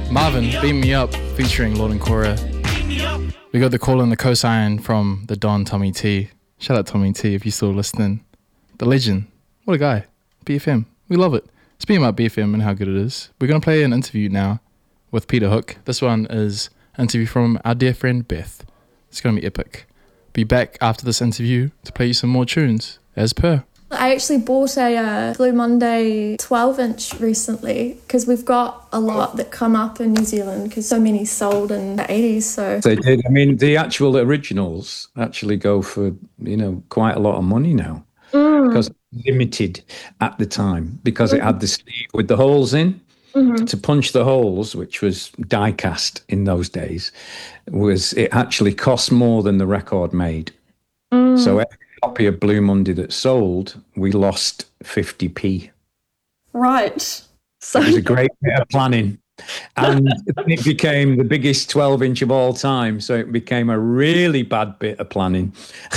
Marvin, Beat Me Up, featuring Lord and Cora. We got the call and the cosign from the Don Tommy T. Shout out Tommy T if you're still listening. The legend. What a guy. BFM. We love it. Speaking about BFM and how good it is, we're going to play an interview now with Peter Hook. This one is an interview from our dear friend Beth. It's going to be epic. Be back after this interview to play you some more tunes, as per. I actually bought a Blue Monday 12-inch recently because we've got a lot that come up in New Zealand because so many sold in the 80s. So they did. I mean, the actual originals actually go for, quite a lot of money now because limited at the time because it had the sleeve with the holes in. To punch the holes, which was die cast in those days, it actually cost more than the record made. So every copy of Blue Monday that sold, we lost 50p. Right. So it was a great bit of planning. And it became the biggest 12-inch of all time. So it became a really bad bit of planning.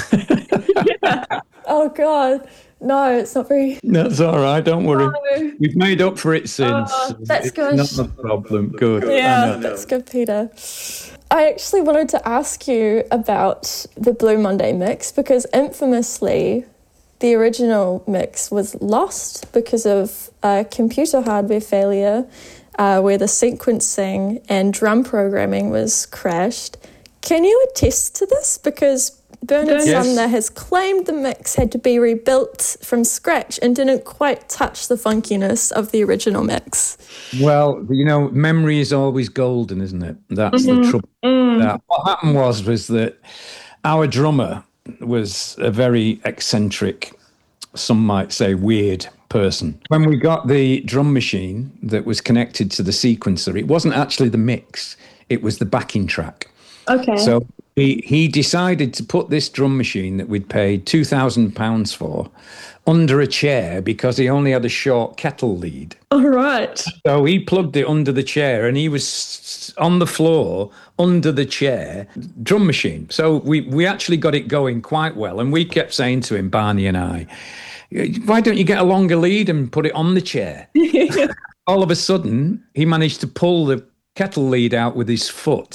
Yeah. Oh, God. No, it's not very... That's all right, don't worry. No. We've made up for it since. That's good. It's not a problem. Good. Yeah, that's good, Peter. I actually wanted to ask you about the Blue Monday mix because infamously the original mix was lost because of a computer hardware failure where the sequencing and drum programming was crashed. Can you attest to this? Because Bernard Sumner has claimed the mix had to be rebuilt from scratch and didn't quite touch the funkiness of the original mix. Well, memory is always golden, isn't it? That's the trouble. What happened was that our drummer was a very eccentric, some might say weird person. When we got the drum machine that was connected to the sequencer, it wasn't actually the mix, it was the backing track. Okay. So he decided to put this drum machine that we'd paid £2,000 for under a chair because he only had a short kettle lead. All right. So he plugged it under the chair and he was on the floor under the chair, drum machine. So we actually got it going quite well. And we kept saying to him, Barney and I, why don't you get a longer lead and put it on the chair? All of a sudden, he managed to pull the kettle lead out with his foot.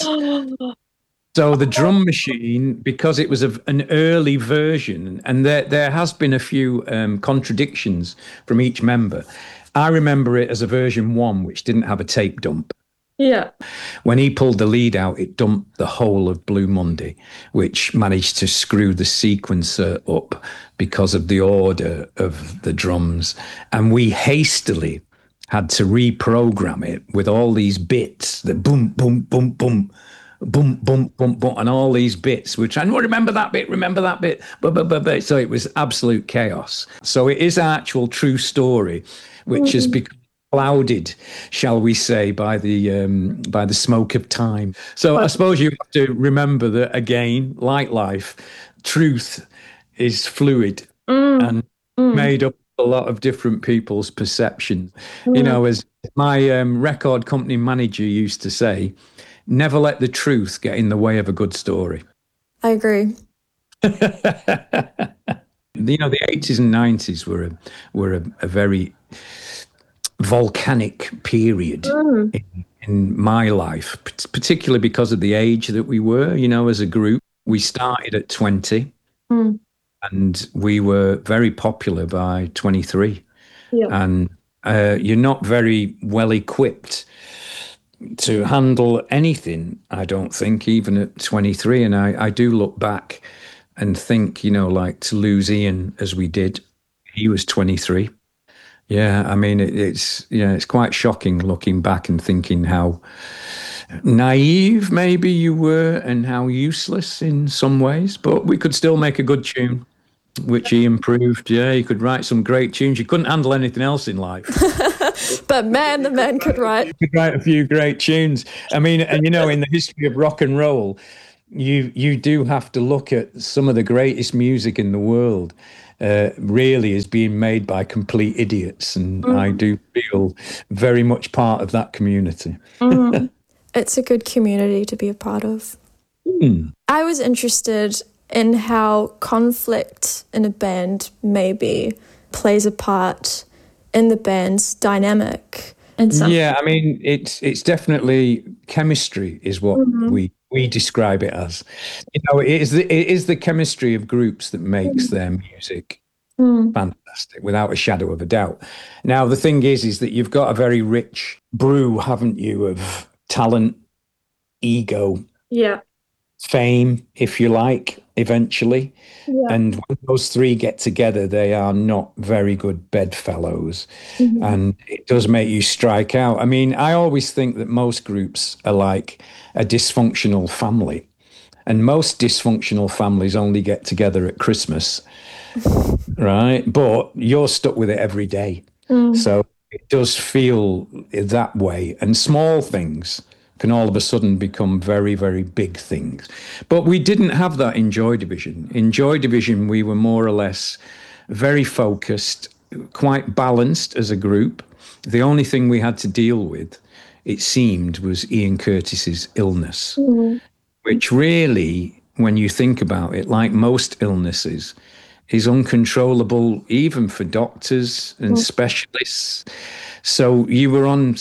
So the drum machine, because it was an early version, and there has been a few contradictions from each member. I remember it as a version 1, which didn't have a tape dump. Yeah. When he pulled the lead out, it dumped the whole of Blue Monday, which managed to screw the sequencer up because of the order of the drums. And we hastily had to reprogram it with all these bits, the boom, boom, boom, boom, boom, boom, boom, boom, and all these bits. We're trying to remember that bit. So it was absolute chaos. So it is an actual true story, which has become clouded, shall we say, by the smoke of time. So I suppose you have to remember that, again, like life, truth is fluid and made up a lot of different people's perceptions. As my record company manager used to say, never let the truth get in the way of a good story. I agree. The 80s and 90s were a very volcanic period in my life, particularly because of the age that we were, as a group. We started at 20 and we were very popular by 23. Yeah. And you're not very well equipped to handle anything, I don't think, even at 23. And I do look back and think, like to lose Ian as we did, he was 23. Yeah, I mean, it's quite shocking looking back and thinking how naive maybe you were and how useless in some ways, but we could still make a good tune, which he improved. Yeah, he could write some great tunes. You couldn't handle anything else in life. But man, the man could write. He could write a few great tunes. I mean, and in the history of rock and roll, you do have to look at some of the greatest music in the world really is being made by complete idiots. And I do feel very much part of that community. It's a good community to be a part of. I was interested in how conflict in a band maybe plays a part in the band's dynamic. And some. Yeah, I mean, it's definitely chemistry is what we describe it as. It is the chemistry of groups that makes their music fantastic, without a shadow of a doubt. Now, the thing is that you've got a very rich brew, haven't you, of talent, ego, Yeah. fame, if you like, eventually. Yeah. And when those three get together, they are not very good bedfellows. And it does make you strike out. I mean, I always think that most groups are like a dysfunctional family. And most dysfunctional families only get together at Christmas, right? But you're stuck with it every day. So it does feel that way. And small things can all of a sudden become very, very big things. But we didn't have that in Joy Division. In Joy Division, we were more or less very focused, quite balanced as a group. The only thing we had to deal with, it seemed, was Ian Curtis's illness, which really, when you think about it, like most illnesses, is uncontrollable even for doctors and specialists. So you were on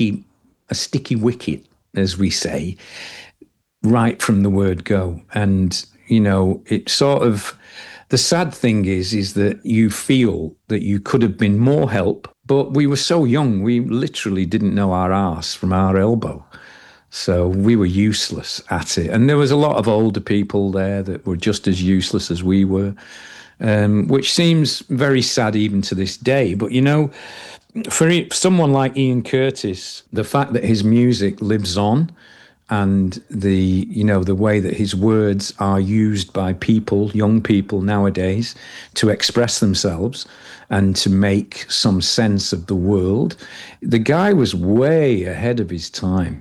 a sticky wicket, as we say, right from the word go. And, it sort of, the sad thing is that you feel that you could have been more help, but we were so young, we literally didn't know our arse from our elbow. So we were useless at it. And there was a lot of older people there that were just as useless as we were, which seems very sad even to this day. But, for someone like Ian Curtis, the fact that his music lives on and the way that his words are used by people, young people nowadays, to express themselves and to make some sense of the world, the guy was way ahead of his time.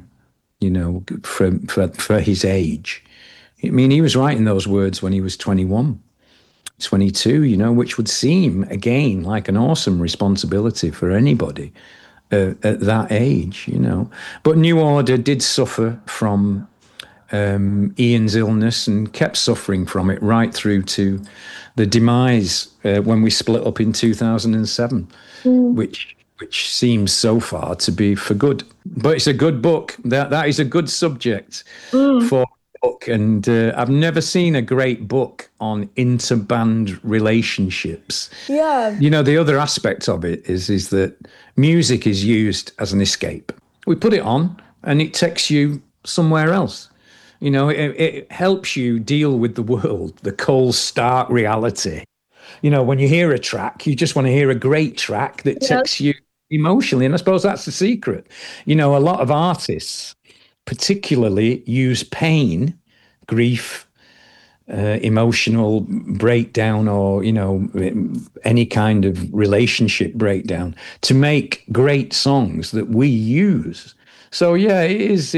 For his age. I mean, he was writing those words when he was 21, 22, which would seem, again, like an awesome responsibility for anybody at that age. But New Order did suffer from Ian's illness and kept suffering from it right through to the demise when we split up in 2007, which seems so far to be for good. But it's a good book. That is a good subject for a book. And I've never seen a great book on interband relationships. Yeah. The other aspect of it is that music is used as an escape. We put it on and it takes you somewhere else. It helps you deal with the world, the cold, stark reality. When you hear a track, you just want to hear a great track that takes you emotionally. And I suppose that's the secret. A lot of artists particularly use pain, grief, emotional breakdown, or, any kind of relationship breakdown to make great songs that we use. So, yeah, it is.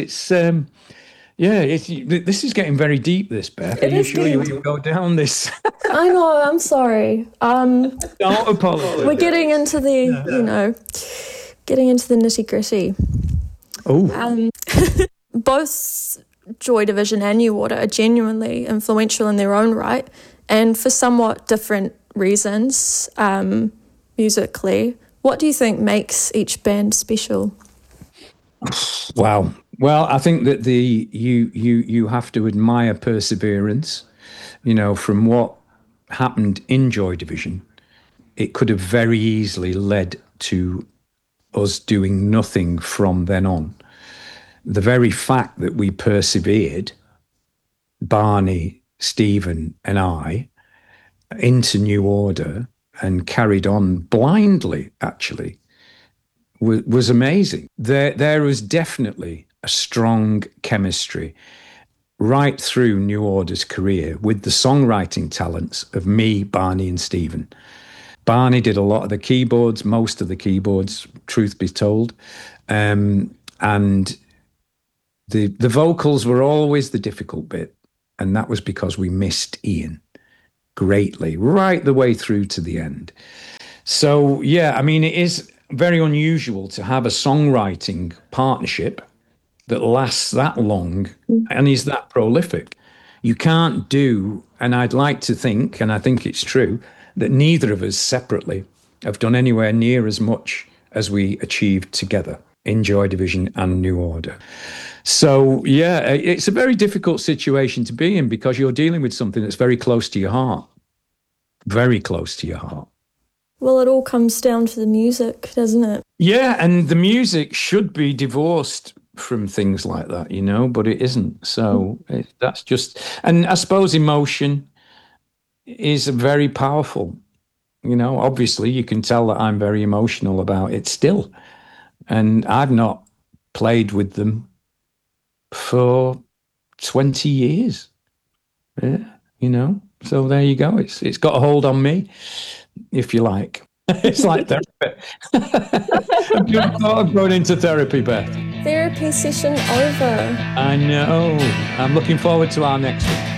This is getting very deep, this, Beth. Are you sure you want to go down this? I know, I'm sorry. Don't apologize. We're getting into the, getting into the nitty-gritty. Oh. Both Joy Division and New Order are genuinely influential in their own right, and for somewhat different reasons, musically. What do you think makes each band special? Wow. Well, I think that you have to admire perseverance. From what happened in Joy Division, it could have very easily led to us doing nothing from then on. The very fact that we persevered, Barney, Stephen, and I, into New Order and carried on blindly, actually, was amazing. There was definitely a strong chemistry right through New Order's career with the songwriting talents of me, Barney, and Stephen. Barney did a lot of the keyboards, most of the keyboards, truth be told. And the vocals were always the difficult bit. And that was because we missed Ian greatly, right the way through to the end. So, yeah, I mean, it is very unusual to have a songwriting partnership that lasts that long and is that prolific. You can't do, and I'd like to think, and I think it's true, that neither of us separately have done anywhere near as much as we achieved together. in Joy Division and New Order. So, yeah, it's a very difficult situation to be in because you're dealing with something that's very close to your heart. Very close to your heart. Well, it all comes down to the music, doesn't it? Yeah, and the music should be divorced from things like that, you know, but it isn't. So that's just, and I suppose emotion is very powerful. You know, obviously you can tell that I'm very emotional about it still. And I've not played with them for 20 years. Yeah, you know, so there you go. It's got a hold on me, if you like. It's like therapy. I've just thought of going into therapy, Beth. Therapy session over. I know. I'm looking forward to our next one.